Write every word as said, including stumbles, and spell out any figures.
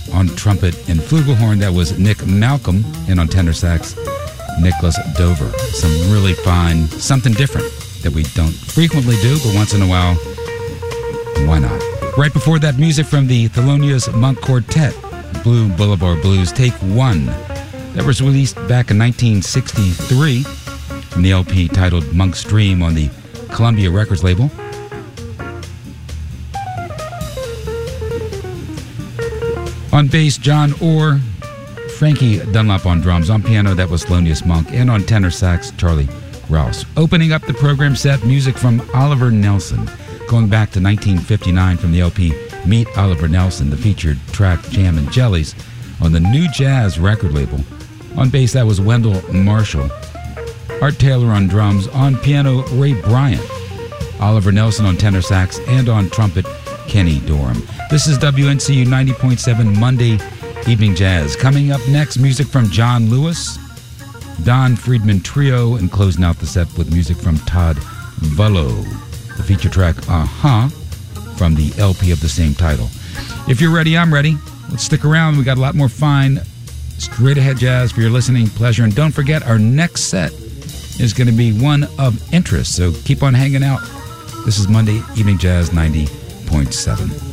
On trumpet and flugelhorn, that was Nick Malcolm. And on tenor sax, Nicholas Dover. Some really fine, something different that we don't frequently do, but once in a while, why not? Right before that, music from the Thelonious Monk Quartet, Blue Boulevard Blues, Take One. That was released back in nineteen sixty-three from the L P titled Monk's Dream on the Columbia Records label. On bass, John Orr. Frankie Dunlop on drums. On piano, that was Thelonious Monk. And on tenor sax, Charlie Rouse. Opening up the program set, music from Oliver Nelson, going back to nineteen fifty-nine from the L P Meet Oliver Nelson, the featured track Jam and Jellies on the New Jazz record label. On bass, that was Wendell Marshall. Art Taylor on drums. On piano, Ray Bryant. Oliver Nelson on tenor sax. And on trumpet, Kenny Dorham. This is W N C U ninety point seven Monday Evening Jazz. Coming up next, music from John Lewis, Don Friedman Trio, and closing out the set with music from Todd Vullo, the feature track Uh-Huh from the L P of the same title. If you're ready, I'm ready. Let's stick around. We got a lot more fine, straight ahead jazz for your listening pleasure. And don't forget, our next set is going to be one of interest, so keep on hanging out. This is Monday Evening Jazz ninety point seven.